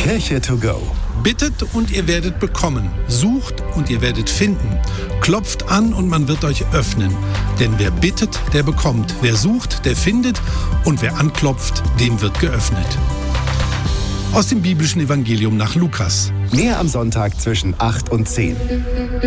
Kirche to go. Bittet und ihr werdet bekommen. Sucht und ihr werdet finden. Klopft an und man wird euch öffnen. Denn wer bittet, der bekommt. Wer sucht, der findet. Und wer anklopft, dem wird geöffnet. Aus dem biblischen Evangelium nach Lukas. Mehr am Sonntag zwischen 8 und 10.